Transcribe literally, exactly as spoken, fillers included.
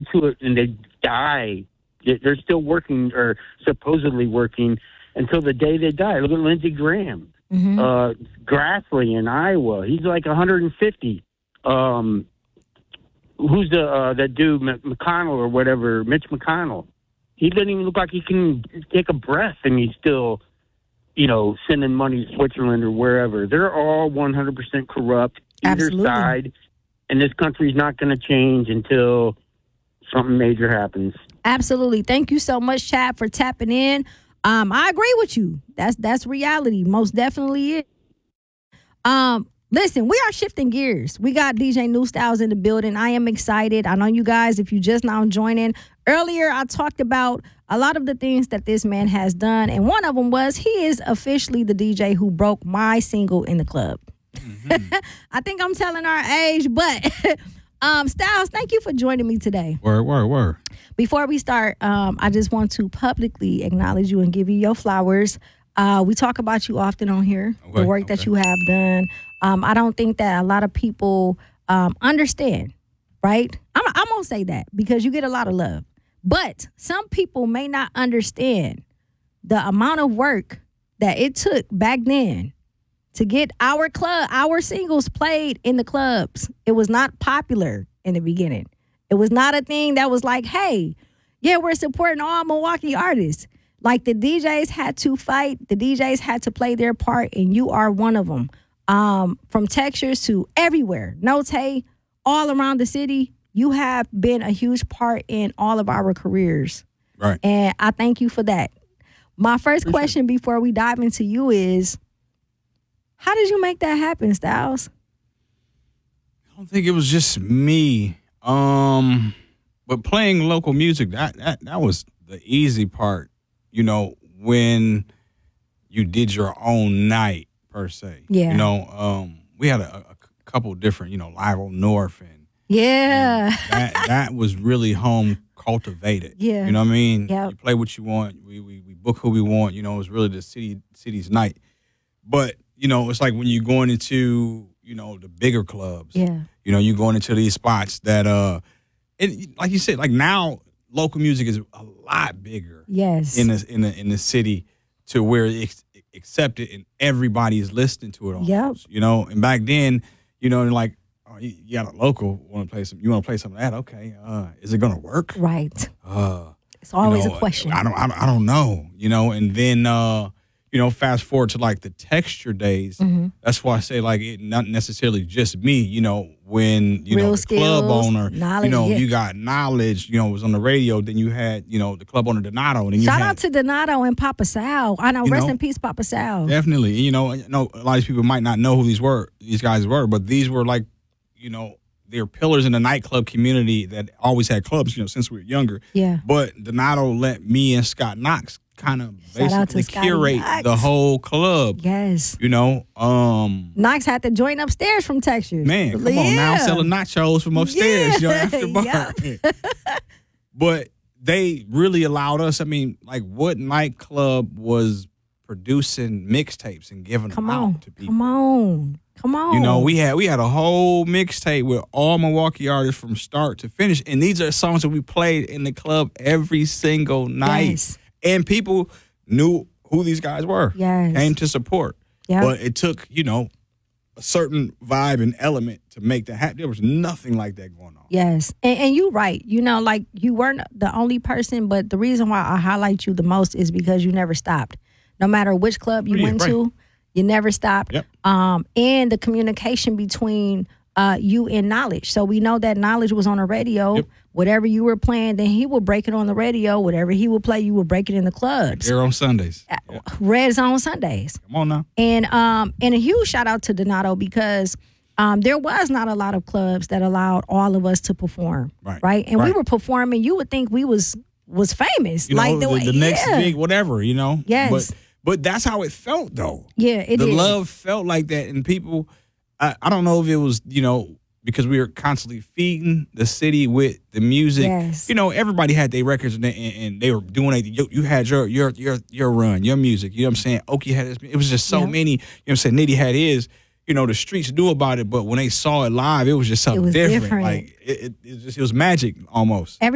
into it and they die. They're still working or supposedly working until the day they die. Look at Lindsey Graham. Mm-hmm. Uh, Grassley in Iowa. He's like one hundred fifty. Um, who's the uh, that dude, McConnell or whatever, Mitch McConnell? He doesn't even look like he can take a breath, and he's still, you know, sending money to Switzerland or wherever. They're all one hundred percent corrupt, either Absolutely. side, and this country's not going to change until something major happens. Absolutely. Thank you so much, Chad, for tapping in. Um, I agree with you. That's that's reality. Most definitely is. Um, listen, we are shifting gears. We got D J New Styles in the building. I am excited. I know you guys, if you just now joining, earlier I talked about a lot of the things that this man has done, and one of them was he is officially the D J who broke my single in the club. Mm-hmm. I think I'm telling our age, but um, Styles, thank you for joining me today. Word, word, word. Before we start, um, I just want to publicly acknowledge you and give you your flowers. Uh, we talk about you often on here, okay, the work okay. that you have done. Um, I don't think that a lot of people um, understand, right? I'm, I'm going to say that because you get a lot of love. But some people may not understand the amount of work that it took back then to get our club, our singles played in the clubs. It was not popular in the beginning. It was not a thing that was like, hey, yeah, we're supporting all Milwaukee artists. Like the D Js had to fight. The D Js had to play their part, and you are one of them. Um, from Texas to everywhere, Note, all around the city, you have been a huge part in all of our careers. Right. And I thank you for that. My first Appreciate question before we dive into you is, how did you make that happen, Styles? I don't think it was just me. Um, but playing local music, that, that that was the easy part, you know, when you did your own night, per se. Yeah. You know, um, we had a, a couple different, you know, Live on North. And, Yeah. and that, that was really home cultivated. Yeah. You know what I mean? Yep. You play what you want. We, we, we book who we want. You know, it was really the city city's night. But, you know, it's like when you're going into, you know, the bigger clubs. Yeah. You know, you're going into these spots that, uh, it, like you said, like now, local music is a lot bigger. Yes. In the in the in the city, to where it's accepted and everybody's listening to it. Almost, Yep. You know, and back then, you know, like oh, you, you got a local want to play some. You want to play some of that? Okay. Uh, is it gonna work? Right. Uh, it's always you know, a question. I don't. I don't, I don't know. You know, and then. Uh, You know, fast forward to like the texture days. Mm-hmm. That's why I say like it not necessarily just me. You know, when you Real know the skills, club owner, knowledge, you know, yeah. you got knowledge. You know, it was on the radio. Then you had you know the club owner Donato. And then you Shout had, out to Donato and Papa Sal. I know, You rest know, in peace, Papa Sal. definitely. You know, I know a lot of these people might not know who these were. These guys were, but these were like, you know, they're pillars in the nightclub community that always had clubs. You know, since we were younger. Yeah. But Donato let me and Scott Knox kind of Shout out to basically Scotty curate Knox. the whole club. Yes. You know, um, Knox had to join upstairs from Texas. man, come on now, selling nachos from upstairs, Yeah. you know, after bar. Yep. But they really allowed us. I mean, like, what nightclub was producing mixtapes and giving Come them on. out to people? Come on. Come on. You know, we had we had a whole mixtape with all Milwaukee artists from start to finish, and these are songs that we played in the club every single night, Yes. and people knew who these guys were. Yes. Came to support. Yep. But it took, you know, a certain vibe and element to make that happen. There was nothing like that going on. Yes. And, and you're right. You know, like you weren't the only person, but the reason why I highlight you the most is because you never stopped. No matter which club you Yeah, went right. to, you never stopped. Yep. Um, and the communication between uh, you and Knowledge. So we know that Knowledge was on the radio. Yep. Whatever you were playing, then he would break it on the radio. Whatever he would play, you would break it in the clubs. There on Sundays. Yeah. Red Zone Sundays. Come on now. And um and a huge shout out to Donato because um there was not a lot of clubs that allowed all of us to perform. Right. Right. And we Right. were performing, you would think we was was famous. You know, like the, way, the next yeah. big whatever, you know? Yes. But, but that's how it felt, though. Yeah, it the is. love felt like that, and people, I, I don't know if it was, you know, because we were constantly feeding the city with the music. Yes. You know, everybody had their records, and they, and they were doing it. You, you had your your your your run, your music. You know what I'm saying? Okie had his. It was just so Yeah. many. You know what I'm saying? Nitty had his. You know, the streets knew about it, but when they saw it live, it was just something was different. different. Like it, it, it, just, it was magic almost. Every